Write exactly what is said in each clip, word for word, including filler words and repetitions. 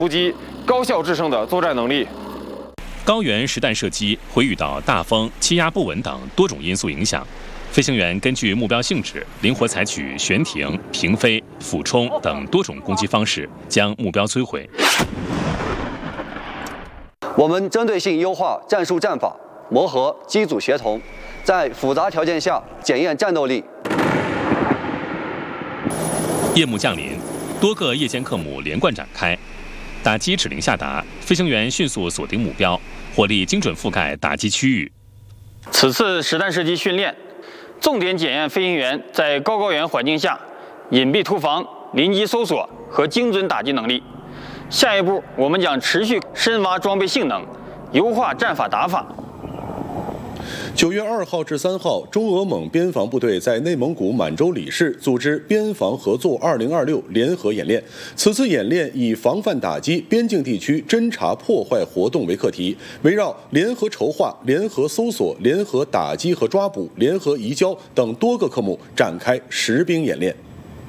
突击高效制胜的作战能力。 高原实弹射击会遇到大风、气压不稳等多种因素影响，飞行员根据目标性质，灵活采取悬停、平飞、俯冲等多种攻击方式，将目标摧毁。 我们针对性优化战术战法，磨合机组协同，在复杂条件下检验战斗力。 夜幕降临，多个夜间科目连贯展开。打击指令下达，飞行员迅速锁定目标，火力精准覆盖打击区域。 此次实弹射击训练，重点检验飞行员在高高原环境下隐蔽突防、临机搜索和精准打击能力。下一步，我们将持续深挖装备性能，优化战法打法。 九月二号至三号，中俄蒙边防部队在内蒙古满洲里市组织边防合作二零二六联合演练。此次演练以防范打击边境地区侦察破坏活动为课题，围绕联合筹划、联合搜索、联合打击和抓捕、联合移交等多个科目展开实兵演练。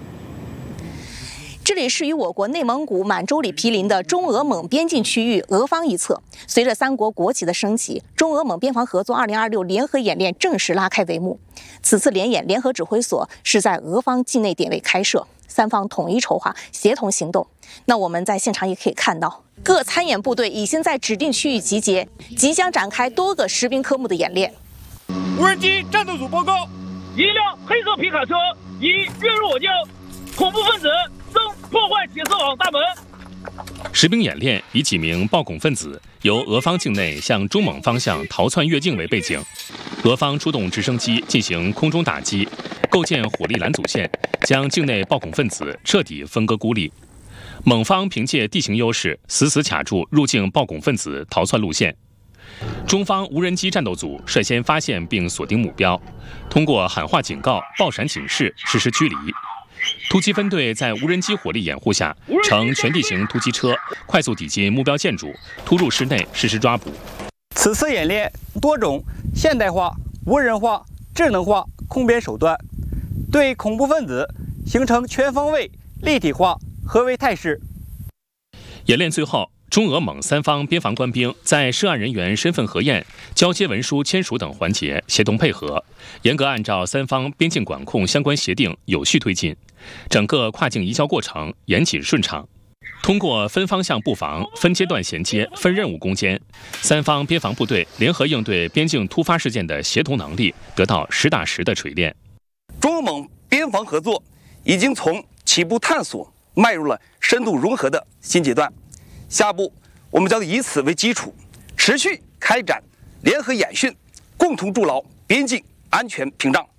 这里是与我国内蒙古满洲里毗邻的中俄蒙边境区域俄方一侧。随着三国国旗的升起，中俄蒙边防合作二零二六联合演练正式拉开帷幕。此次联演联合指挥所是在俄方境内点位开设，三方统一筹划，协同行动。那我们在现场也可以看到，各参演部队已经在指定区域集结，即将展开多个实兵科目的演练。 无人机战斗组报告：一辆黑色皮卡车已跃入我江，恐怖分子正破坏铁丝网大门。 实兵演练以几名暴恐分子由俄方境内向中蒙方向逃窜越境为背景，俄方出动直升机进行空中打击，构建火力拦阻线，将境内暴恐分子彻底分割孤立。蒙方凭借地形优势，死死卡住入境暴恐分子逃窜路线。中方无人机战斗组率先发现并锁定目标，通过喊话警告、爆闪警示实施驱离。突击分队在无人机火力掩护下，乘全地形突击车快速抵近目标建筑，突入室内实施抓捕。 此次演练多种现代化、无人化、智能化控边手段，对恐怖分子形成全方位、立体化合围态势。 演练最后，中俄蒙三方边防官兵在涉案人员身份核验、交接文书签署等环节协同配合，严格按照三方边境管控相关协定有序推进，整个跨境移交过程严谨顺畅。通过分方向布防、分阶段衔接、分任务攻坚，三方边防部队联合应对边境突发事件的协同能力得到实打实的锤炼。 中俄蒙边防合作已经从起步探索迈入了深度融合的新阶段。下步，我们将以此为基础，持续开展联合演训，共同筑牢边境安全屏障。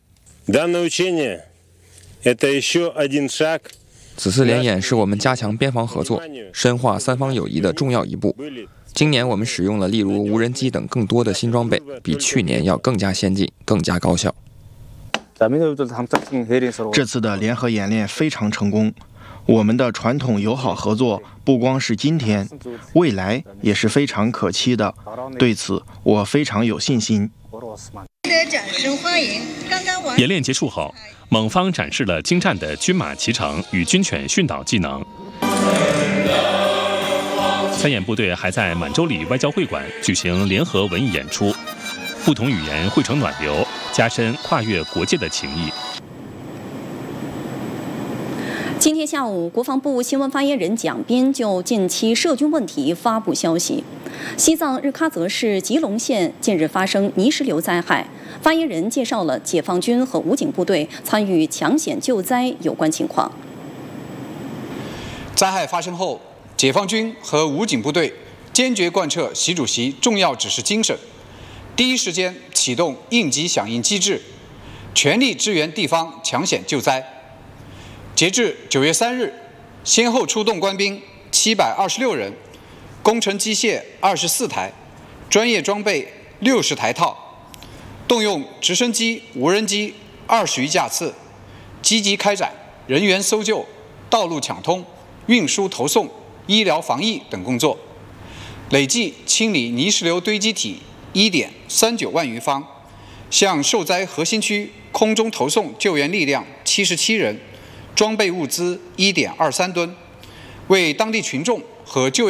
此次联演是我们加强边防合作、深化三方友谊的重要一步。今年我们使用了例如无人机等更多的新装备，比去年要更加先进、更加高效。 这次的联合演练非常成功。我们的传统友好合作不光是今天，未来也是非常可期的。对此，我非常有信心。 掌声欢迎刚刚完。 演练结束后，蒙方展示了精湛的军马骑乘与军犬训导技能。参演部队还在满洲里外交会馆举行联合文艺演出，不同语言汇成暖流，加深跨越国界的情谊。 今天下午，国防部新闻发言人蒋斌就近期涉军问题发布消息。西藏日喀则市吉隆县近日发生泥石流灾害，发言人介绍了解放军和武警部队参与抢险救灾有关情况。 灾害发生后，解放军和武警部队坚决贯彻习主席重要指示精神，第一时间启动应急响应机制，全力支援地方抢险救灾。截至九月三日，先后出动官兵七百二十六人，工程机械二十四台，专业装备六十台套，动用直升机、无人机二十余架次，积极开展人员搜救、道路抢通、运输投送、医疗防疫等工作，累计清理泥石流堆积体一点三九万余方，向受灾核心区空中投送救援力量七十七人。装备物资一点二三吨，为当地群众和救援